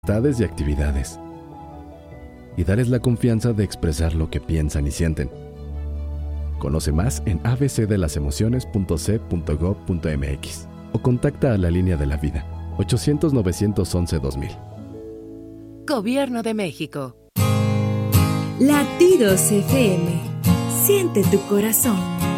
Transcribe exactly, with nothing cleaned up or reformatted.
y actividades, y darles la confianza de expresar lo que piensan y sienten. Conoce más en a b c de las emociones punto c punto gob punto m x o contacta a la Línea de la Vida ochocientos, novecientos once, dos mil. Gobierno de México. Latidos F M. Siente tu corazón.